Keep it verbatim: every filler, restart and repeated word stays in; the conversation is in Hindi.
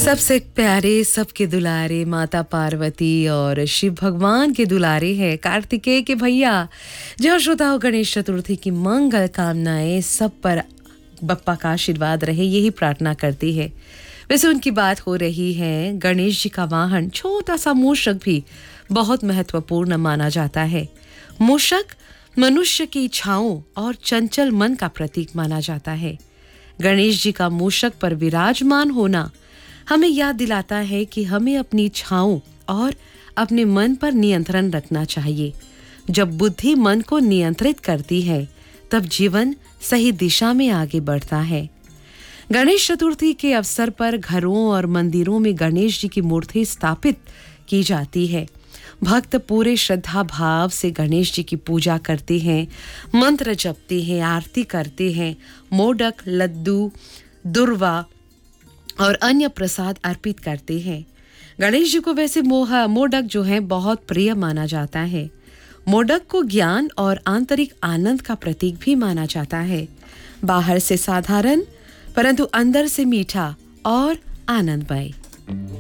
सबसे प्यारे सबके दुलारे माता पार्वती और शिव भगवान के दुलारे हैं कार्तिकेय के भैया। जहाँ श्रोताओं गणेश चतुर्थी की मंगल कामनाएं सब पर बप्पा का आशीर्वाद रहे, यही प्रार्थना करती है। वैसे उनकी बात हो रही है। गणेश जी का वाहन छोटा सा मूषक भी बहुत महत्वपूर्ण माना जाता है। मूषक मनुष्य की इच्छाओं और चंचल मन का प्रतीक माना जाता है। गणेश जी का मूषक पर विराजमान होना हमें याद दिलाता है कि हमें अपनी इच्छाओं और अपने मन पर नियंत्रण रखना चाहिए। जब बुद्धि मन को नियंत्रित करती है तब जीवन सही दिशा में आगे बढ़ता है। गणेश चतुर्थी के अवसर पर घरों और मंदिरों में गणेश जी की मूर्ति स्थापित की जाती है। भक्त पूरे श्रद्धा भाव से गणेश जी की पूजा करते हैं, मंत्र जपते हैं, आरती करते हैं, मोदक, लड्डू, दुर्वा और अन्य प्रसाद अर्पित करते हैं। गणेश जी को वैसे मोह मोदक जो है बहुत प्रिय माना जाता है। मोदक को ज्ञान और आंतरिक आनंद का प्रतीक भी माना जाता है। बाहर से साधारण परंतु अंदर से मीठा और आनंदमय।